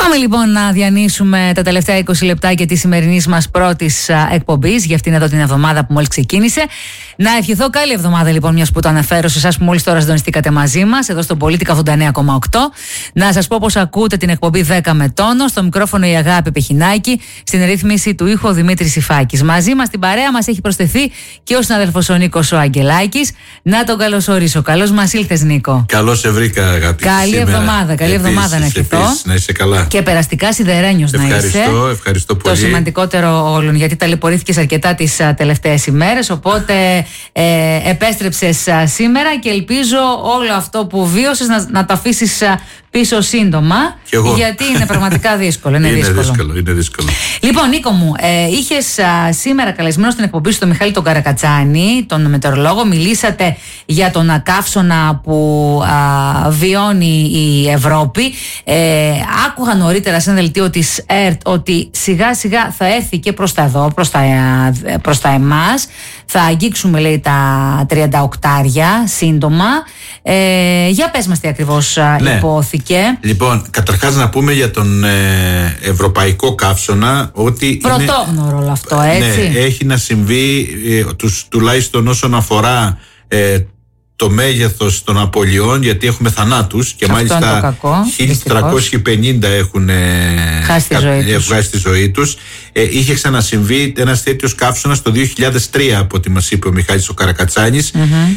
Πάμε λοιπόν να διανύσουμε τα τελευταία 20 λεπτάκια της σημερινής μας πρώτης εκπομπής για αυτήν εδώ την εβδομάδα που μόλις ξεκίνησε. Να ευχηθώ καλή εβδομάδα λοιπόν, μιας που το αναφέρω σε εσάς που μόλις τώρα συντονιστήκατε μαζί μας εδώ στο Πολίτικα 89,8. Να σας πω πως ακούτε την εκπομπή 10 με τόνο. Στο μικρόφωνο η Αγάπη Πεχινάκη, στην ρύθμιση του ήχου ο Δημήτρης Ιφάκης. Μαζί μας στην παρέα μας έχει προσθεθεί και ο συναδελφός ο Νίκος ο Αγγελάκης. Να τον καλωσορίσω. Καλώς μας ήλθες, Νίκο. Καλώς σε βρήκα, αγάπη. Καλή εβδομάδα, καλή εβδομάδα να ευχηθώ. Να είσαι καλά. Και περαστικά σιδερένιος να είσαι. Ευχαριστώ πολύ. Το σημαντικότερο όλων, γιατί ταλαιπωρήθηκες αρκετά τις τελευταίες ημέρες. Οπότε επέστρεψες σήμερα και ελπίζω όλο αυτό που βίωσες να το αφήσεις πίσω σύντομα. Γιατί είναι πραγματικά δύσκολο. Είναι δύσκολο. Λοιπόν, Νίκο μου, είχες σήμερα καλεσμένο στην εκπομπή σου τον Μιχάλη τον Καρακατσάνη, τον μετεωρολόγο. Μιλήσατε για τον καύσωνα που βιώνει η Ευρώπη. Άκουγα νωρίτερα σε ένα δελτίο της ΕΡΤ ότι σιγά σιγά θα έρθει και προς τα εδώ, προς τα εμάς. Θα αγγίξουμε, λέει, τα 38 σύντομα. Για πες μας τι ακριβώς υπόθηκε. Λοιπόν, καταρχάς να πούμε για τον ευρωπαϊκό καύσωνα ότι πρωτόγνωρο όλο αυτό, έτσι. Ναι, έχει να συμβεί τουλάχιστον όσον αφορά το μέγεθος των απολειών, γιατί έχουμε θανάτους και αυτό μάλιστα 1.350 έχουν βγάσει τη ζωή τους. Είχε ξανασυμβεί ένας τέτοιος καύσωνας το 2003 από ό,τι μας είπε ο Μιχάλης ο Καρακατσάνης.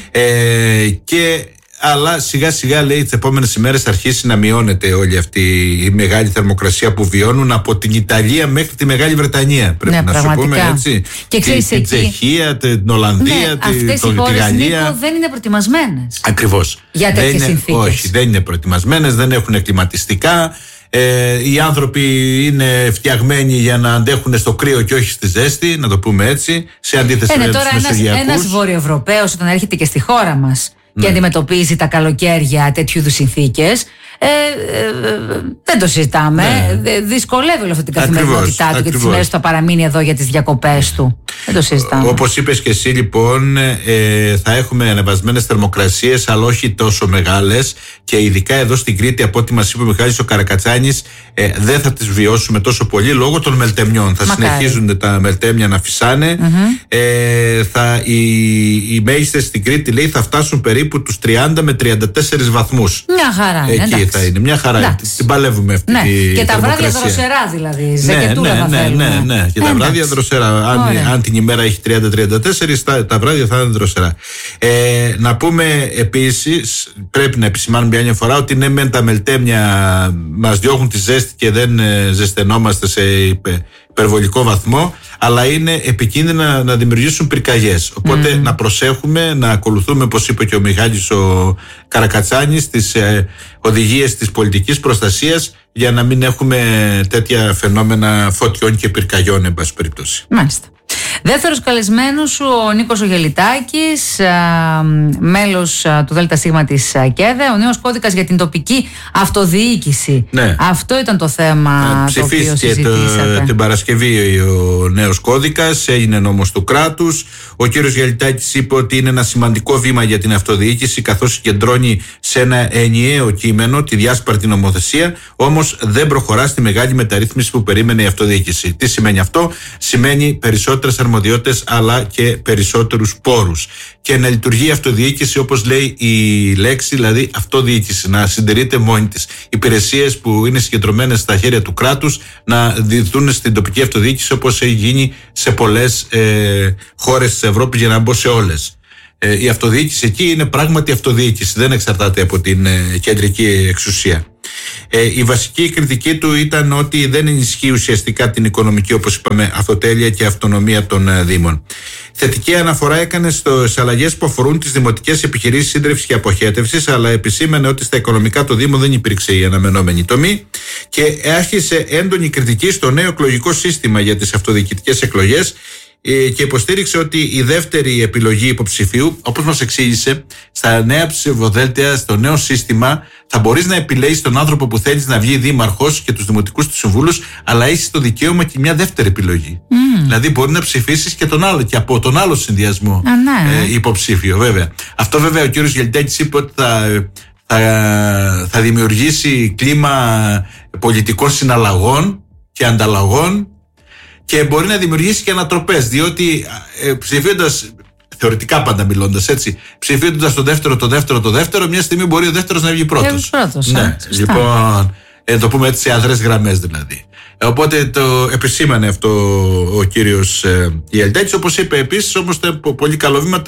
Αλλά σιγά σιγά, λέει, τις επόμενες ημέρες θα αρχίσει να μειώνεται όλη αυτή η μεγάλη θερμοκρασία που βιώνουν από την Ιταλία μέχρι τη Μεγάλη Βρετανία. Πρέπει να σου πούμε, έτσι. Και ξέρεις, την Τσεχία, την Ολλανδία, αυτές οι χώρες, Νίκο, δεν είναι προετοιμασμένες. Ακριβώς. Για τέτοιες συνθήκες. Όχι, δεν είναι προετοιμασμένες, δεν έχουν κλιματιστικά. Οι άνθρωποι είναι φτιαγμένοι για να αντέχουν στο κρύο και όχι στη ζέστη, να το πούμε έτσι. Σε αντίθεση με τους Μεσογειακούς. Ένας Βορειοευρωπαίος όταν έρχεται και στη χώρα μας και αντιμετωπίζει τα καλοκαίρια τέτοιου είδους συνθήκες, δεν το συζητάμε. Δυσκολεύει όλη αυτή την καθημερινότητά του και τις μέρες που θα παραμείνει εδώ για τις διακοπές του. Δεν το συζητάμε. Όπως είπες και εσύ, λοιπόν, θα έχουμε ανεβασμένες θερμοκρασίες, αλλά όχι τόσο μεγάλες, και ειδικά εδώ στην Κρήτη, από ό,τι μας είπε ο Μιχάλης ο Καρακατσάνης, δεν θα τις βιώσουμε τόσο πολύ λόγω των μελτεμιών. Θα συνεχίζουν τα μελτέμια να φυσάνε. Οι μέγιστες στην Κρήτη, λέει, θα φτάσουν περίπου τους 30 με 34 βαθμούς. Μια χαρά. Εκεί θα είναι. Μια χαρά. Την παλεύουμε αυτή τη και τα βράδια δροσερά, δηλαδή. Ναι. Και τα βράδια δροσερά. Αν την ημέρα έχει 30-34, τα βράδια θα είναι δροσερά. Να πούμε επίσης, πρέπει να επισημάνουμε μια φορά, ότι ναι, μεν τα μελτέμια μας διώχνουν τη ζέστη και δεν ζεσθενόμαστε σε υπερβολικό βαθμό, αλλά είναι επικίνδυνα να δημιουργήσουν πυρκαγιές. Οπότε να προσέχουμε, να ακολουθούμε, όπως είπε και ο Μιχάλης ο Καρακατσάνης, τις οδηγίες της πολιτικής προστασίας, για να μην έχουμε τέτοια φαινόμενα φωτιών και πυρκαγιών, εν πάση περιπτώσει. Μάλιστα. Δεύτερος καλεσμένος σου, ο Νίκος ο Γελιτάκης, μέλος του ΔΣ της ΚΕΔΕ, ο νέος κώδικας για την τοπική αυτοδιοίκηση. Ναι. Αυτό ήταν το θέμα το οποίο συζητήσατε. Την Παρασκευή ο νέος κώδικας, έγινε νόμος του κράτους. Ο κύριος Γελιτάκης είπε ότι είναι ένα σημαντικό βήμα για την αυτοδιοίκηση, καθώς συγκεντρώνει σε ένα ενιαίο κείμενο τη διάσπαρτη νομοθεσία, όμως δεν προχωρά στη μεγάλη μεταρρύθμιση που περίμενε η αυτοδιοίκηση. Τι σημαίνει αυτό? Σημαίνει περισσότερες αρμοδιότητες, αλλά και περισσότερους πόρους. Και να λειτουργεί η αυτοδιοίκηση όπως λέει η λέξη, δηλαδή αυτοδιοίκηση, να συντηρείται μόνη της. Υπηρεσίες που είναι συγκεντρωμένες στα χέρια του κράτους να διηθούν στην τοπική αυτοδιοίκηση, όπως έχει γίνει σε πολλές χώρες της Ευρώπης, για να μπω σε όλες. Η αυτοδιοίκηση εκεί είναι πράγματι αυτοδιοίκηση, δεν εξαρτάται από την κεντρική εξουσία. Η βασική κριτική του ήταν ότι δεν ενισχύει ουσιαστικά την οικονομική, όπως είπαμε, αυτοτέλεια και αυτονομία των δήμων. Θετική αναφορά έκανε στις αλλαγές που αφορούν τις δημοτικές επιχειρήσεις σύντρευσης και αποχέτευσης, αλλά επισήμανε ότι στα οικονομικά του Δήμου δεν υπήρξε η αναμενόμενη τομή και άρχισε έντονη κριτική στο νέο εκλογικό σύστημα για τις αυτοδιοικητικές εκλογές και υποστήριξε ότι η δεύτερη επιλογή υποψηφίου, όπως μας εξήγησε, στα νέα ψηφοδέλτια, στο νέο σύστημα, θα μπορείς να επιλέγεις τον άνθρωπο που θέλεις να βγει δήμαρχος και τους δημοτικούς του συμβούλους, αλλά έχεις το δικαίωμα και μια δεύτερη επιλογή. Δηλαδή, μπορεί να ψηφίσεις και τον άλλο, και από τον άλλο συνδυασμό υποψήφιο, βέβαια. Αυτό, βέβαια, ο κύριος Γελιτάκης είπε ότι θα δημιουργήσει κλίμα πολιτικών συναλλαγών και ανταλλαγών και μπορεί να δημιουργήσει και ανατροπές, διότι ψηφίοντας, θεωρητικά πάντα μιλώντας έτσι, ψηφίοντας το δεύτερο, μια στιγμή μπορεί ο δεύτερος να βγει πρώτος. Ναι, λοιπόν, το πούμε έτσι σε αδρές γραμμές δηλαδή. Οπότε το επισήμανε αυτό ο κύριος Γιαλιτάκης. Όπως είπε επίσης, όμως το πολύ καλό βήμα,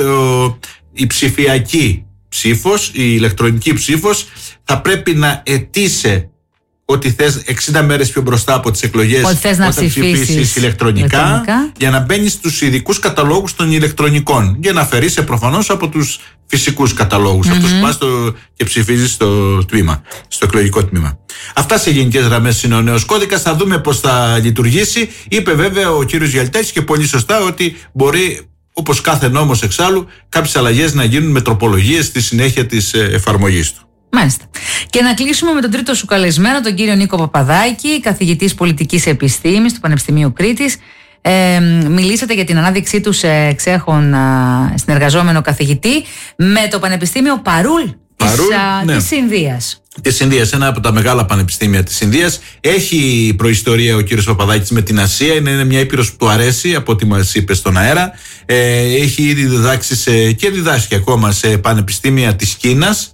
η ψηφιακή ψήφος, η ηλεκτρονική ψήφος θα πρέπει να αιτήσει ότι θες 60 μέρες πιο μπροστά από τις εκλογές όταν ψηφίσεις ηλεκτρονικά, για να μπαίνεις στους ειδικούς καταλόγους των ηλεκτρονικών, για να αφαιρείσαι προφανώς από τους φυσικούς καταλόγους, αυτούς που πας και ψηφίζεις στο εκλογικό τμήμα. Αυτά σε γενικές γραμμές είναι ο νέος κώδικας. Θα δούμε πώς θα λειτουργήσει. Είπε βέβαια ο κύριος Γιαλιτάκης και πολύ σωστά ότι μπορεί, όπως κάθε νόμος εξάλλου, κάποιες αλλαγές να γίνουν με τροπολογίες στη συνέχεια της εφαρμογής του. Μάλιστα. Και να κλείσουμε με τον τρίτο σου καλεσμένο, τον κύριο Νίκο Παπαδάκη, καθηγητής πολιτικής επιστήμης του Πανεπιστημίου Κρήτης. Μιλήσατε για την ανάδειξή του σε εξέχον συνεργαζόμενο καθηγητή με το Πανεπιστήμιο Παρούλ της Ινδίας. Της Ινδίας, ένα από τα μεγάλα πανεπιστήμια της Ινδίας. Έχει προϊστορία ο κύριος Παπαδάκης με την Ασία. Είναι μια ήπειρος που του αρέσει, από ό,τι μας είπε στον αέρα. Έχει ήδη διδάξει και διδάσκει ακόμα σε πανεπιστήμια της Κίνας.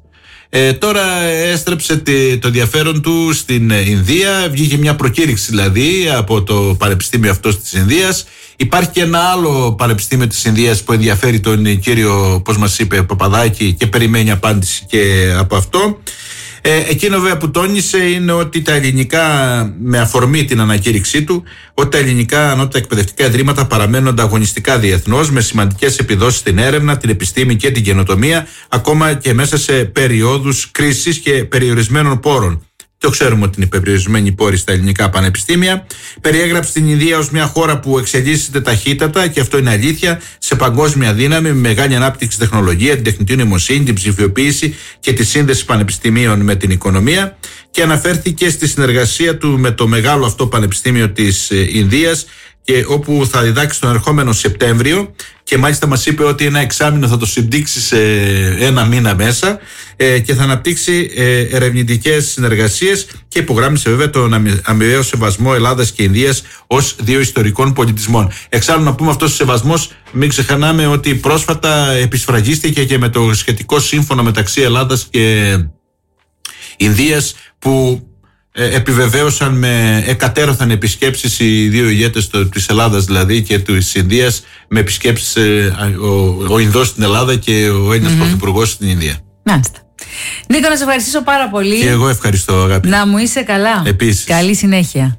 Τώρα έστρεψε το ενδιαφέρον του στην Ινδία. Βγήκε μια προκήρυξη δηλαδή από το πανεπιστήμιο αυτό της Ινδίας. Υπάρχει και ένα άλλο πανεπιστήμιο της Ινδίας που ενδιαφέρει τον κύριο, πώς μας είπε, Παπαδάκη, και περιμένει απάντηση και από αυτό. Εκείνο βέβαια που τόνισε είναι ότι τα ελληνικά, με αφορμή την ανακήρυξή του, ότι τα ελληνικά ανώτατα εκπαιδευτικά ιδρύματα παραμένουν ανταγωνιστικά διεθνώς, με σημαντικές επιδόσεις στην έρευνα, την επιστήμη και την καινοτομία, ακόμα και μέσα σε περιόδους κρίσης και περιορισμένων πόρων. Το ξέρουμε ότι είναι περιορισμένοι πόροι στα ελληνικά πανεπιστήμια. Περιέγραψε την Ινδία ως μια χώρα που εξελίσσεται ταχύτατα, και αυτό είναι αλήθεια, σε παγκόσμια δύναμη, με μεγάλη ανάπτυξη τεχνολογία, την τεχνητή νοημοσύνη, την ψηφιοποίηση και τη σύνδεση πανεπιστημίων με την οικονομία. Και αναφέρθηκε στη συνεργασία του με το μεγάλο αυτό πανεπιστήμιο της Ινδίας, και όπου θα διδάξει τον ερχόμενο Σεπτέμβριο, και μάλιστα μας είπε ότι ένα εξάμηνο θα το συμπτύξει σε ένα μήνα μέσα, και θα αναπτύξει ερευνητικές συνεργασίες, και υπογράμμισε βέβαια τον αμοιβαίο σεβασμό Ελλάδας και Ινδίας ως δύο ιστορικών πολιτισμών. Εξάλλου να πούμε, αυτός ο σεβασμός, μην ξεχνάμε ότι πρόσφατα επισφραγίστηκε και με το σχετικό σύμφωνο μεταξύ Ελλάδας και Ινδίας, που επιβεβαίωσαν με εκατέρωθεν επισκέψεις οι δύο ηγέτες της Ελλάδας δηλαδή και της Ινδίας, με επισκέψεις ο Ινδός στην Ελλάδα και ο Έλληνας πρωθυπουργός στην Ινδία. Μάλιστα. Νίκο, να σε ευχαριστήσω πάρα πολύ. Και εγώ ευχαριστώ, αγάπη. Να μου είσαι καλά. Επίσης. Καλή συνέχεια.